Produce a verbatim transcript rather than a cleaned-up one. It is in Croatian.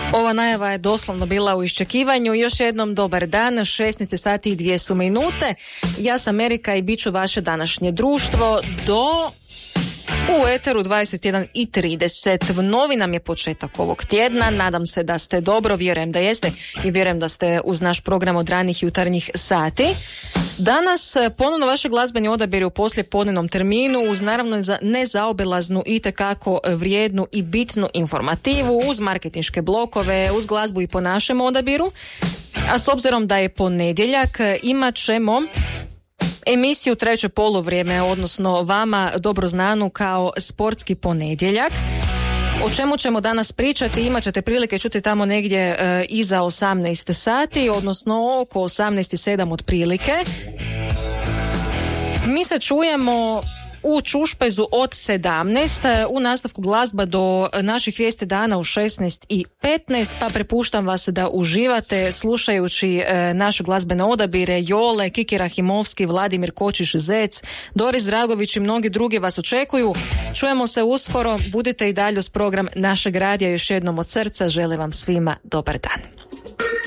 Ova najava je doslovno bila u iščekivanju. Još jednom dobar dan, šesnaest sati i dvije su minute. Ja sam Erika i bit ću vaše današnje društvo do... u eteru dvadeset jedan i trideset. Novi nam je početak ovog tjedna. Nadam se da ste dobro, vjerujem da jeste i vjerujem da ste uz naš program od ranih jutarnjih sati. Danas ponovno vaše glazbeni odabiri u poslijepodnevnom terminu uz naravno za nezaobilaznu i tekako vrijednu i bitnu informativu, uz marketinške blokove, uz glazbu i po našem odabiru. A s obzirom da je ponedjeljak, imat ćemo emisiju treće poluvrijeme, odnosno vama dobro znanu kao sportski ponedjeljak. O čemu ćemo danas pričati, imat ćete prilike čuti tamo negdje e, iza osamnaest sati, odnosno oko osamnaest i sedam otprilike. Mi se čujemo u Čušpezu od sedamnaest, u nastavku glazba do naših vijesti dana u šesnaest i petnaest, pa prepuštam vas da uživate slušajući e, naše glazbene odabire. Jole, Kiki Rahimovski, Vladimir Kočiš-Zec, Doris Dragović i mnogi drugi vas očekuju. Čujemo se uskoro, budite i dalje uz program našeg radija. Još jednom od srca želim vam svima dobar dan.